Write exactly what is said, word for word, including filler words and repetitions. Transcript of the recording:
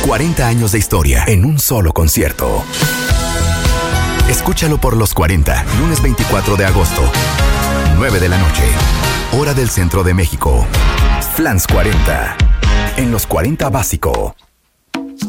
cuarenta años de historia en un solo concierto. Escúchalo por Los cuarenta, lunes veinticuatro de agosto, nueve de la noche, hora del centro de México. Flans cuarenta, en Los cuarenta Básico.